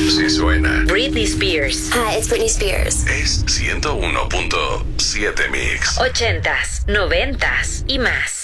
Si suena. Britney Spears. Hi, it's Britney Spears. Es 101.7 Mix. 80s, 90s y más.